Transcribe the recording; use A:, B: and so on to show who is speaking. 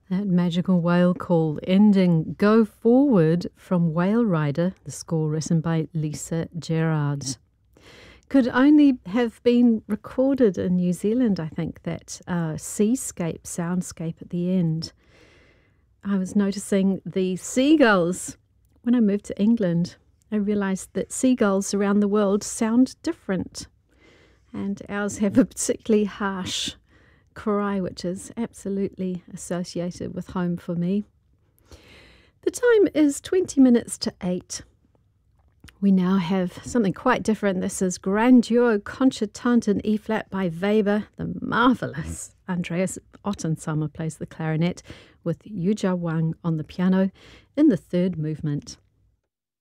A: That magical whale call ending Go Forward from Whale Rider, the score written by Lisa Gerrard. Could only have been recorded in New Zealand, I think, that seascape, soundscape at the end. I was noticing the seagulls. When I moved to England, I realised that seagulls around the world sound different. And ours have a particularly harsh cry, which is absolutely associated with home for me. The time is 20 minutes to 8. We now have something quite different. This is Grandeur Concertante in E-flat by Weber. The marvellous Andreas Ottensammer plays the clarinet with Yuja Wang on the piano in the third movement.